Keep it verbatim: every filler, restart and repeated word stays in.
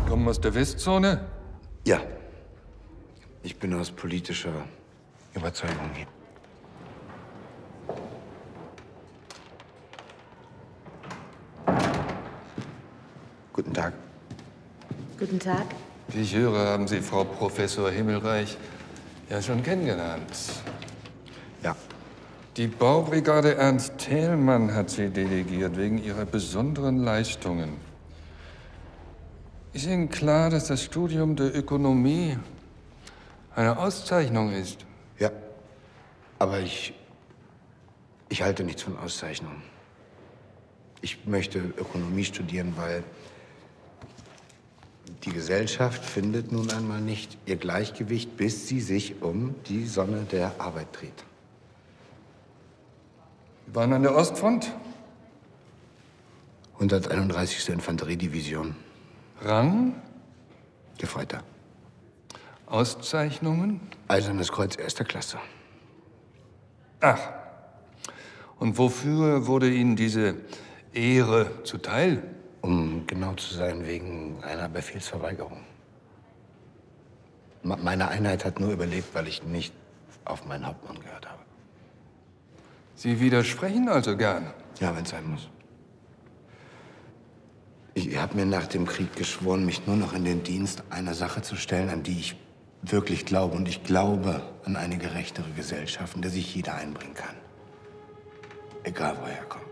Kommen aus der Westzone? Ja. Ich bin aus politischer Überzeugung hier. Guten Tag. Guten Tag. Wie ich höre, haben Sie Frau Professor Himmelreich ja schon kennengelernt. Ja. Die Baubrigade Ernst Thälmann hat Sie delegiert wegen Ihrer besonderen Leistungen. Ist Ihnen klar, dass das Studium der Ökonomie eine Auszeichnung ist? Ja. Aber ich... ich halte nichts von Auszeichnungen. Ich möchte Ökonomie studieren, weil die Gesellschaft findet nun einmal nicht ihr Gleichgewicht, bis sie sich um die Sonne der Arbeit dreht. Sie waren an der Ostfront? hunderteinunddreißigste Infanteriedivision. Rang? Gefreiter. Auszeichnungen? Eisernes Kreuz erster Klasse. Ach. Und wofür wurde Ihnen diese Ehre zuteil? Um genau zu sein, wegen einer Befehlsverweigerung. Me- Meine Einheit hat nur überlebt, weil ich nicht auf meinen Hauptmann gehört habe. Sie widersprechen also gern. Ja, wenn es sein muss. Ich habe mir nach dem Krieg geschworen, mich nur noch in den Dienst einer Sache zu stellen, an die ich wirklich glaube. Und ich glaube an eine gerechtere Gesellschaft, in der sich jeder einbringen kann. Egal, woher er kommt.